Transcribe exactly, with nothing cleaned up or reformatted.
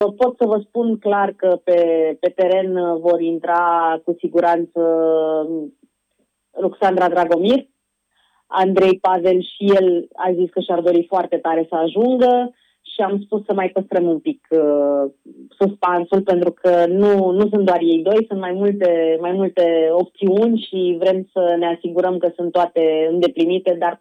Pot să vă spun clar că pe, pe teren vor intra cu siguranță Ruxandra Dragomir. Andrei Pavel și el a zis că și-ar dori foarte tare să ajungă și am spus să mai păstrăm un pic uh, suspansul, pentru că nu, nu sunt doar ei doi, sunt mai multe, mai multe opțiuni și vrem să ne asigurăm că sunt toate îndeplinite, dar